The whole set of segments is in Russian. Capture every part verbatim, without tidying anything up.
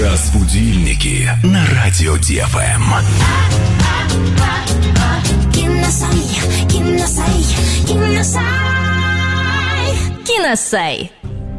Разбудильники на радио ДФМ. Киносай, киносай, киносай, киносай.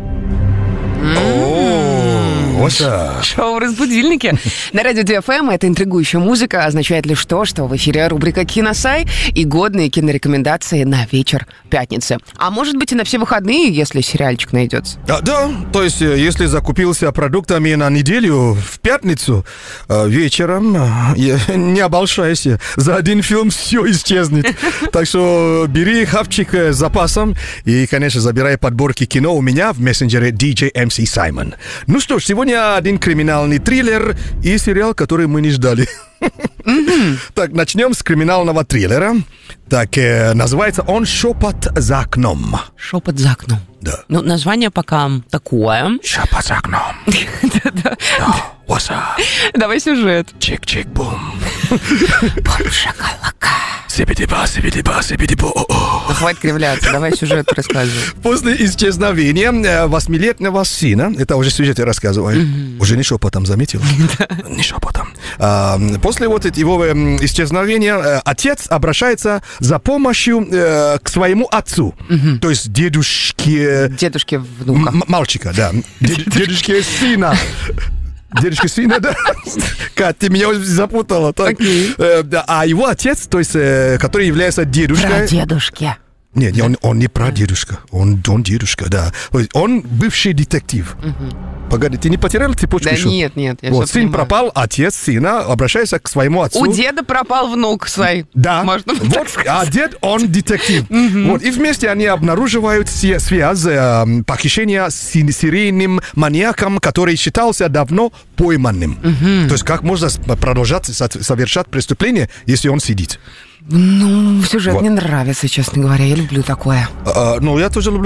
Шоу «Разбудильники» на радио ДФМ. Это интригующая музыка. Означает лишь то, что в эфире рубрика «Киносай» и годные кинорекомендации на вечер пятницы. А может быть и на все выходные, если сериальчик найдется. А, да, то есть если закупился продуктами на неделю в пятницу вечером, не обольщайся, за один фильм все исчезнет. Так что бери хавчик с запасом и, конечно, забирай подборки кино у меня в мессенджере ди джей эм си Саймон. Ну что ж, сегодня один криминальный триллер и сериал, который мы не ждали. Mm-hmm. Так, начнем с криминального триллера. Так, э, называется он «Шепот за окном». «Шепот за окном». Да. Ну, название пока такое. «Шепот за окном». Да-да. What's up? Давай сюжет. Чик-чик-бум. Бум-шакалака. Сибиди-ба, сибиди-ба, сибиди-бо. Ну, хватит кривляться, давай сюжет рассказывай. После исчезновения восьмилетнего сына, это уже сюжет я рассказываю, mm-hmm. уже не шепотом, заметил? Не шепотом. А, после вот его исчезновения отец обращается за помощью э, к своему отцу, mm-hmm. то есть дедушке... Дедушке внука. М- мальчика, да. Дед- дедушке сына. Дедушка сына, да? Кать, ты меня запутала. Так. Okay. Э, да, а его отец, то есть, э, который является дедушкой... Прадедушке. Нет, он, он не прадедушка, он, он дедушка, да. Он бывший детектив. Uh-huh. Погоди, ты не потерял цепочку да еще? нет, нет, я вот, все сын понимаю. пропал, отец сына обращается к своему отцу. У деда пропал внук свой. Да, можно вот, так сказать. А дед, он детектив. Uh-huh. Вот, и вместе они обнаруживают связь э, похищения с серийным маньяком, который считался давно пойманным. Uh-huh. То есть как можно продолжать совершать преступление, если он сидит? Ну, сюжет вот. мне нравится, честно говоря. Я люблю такое. А, ну, я тоже люблю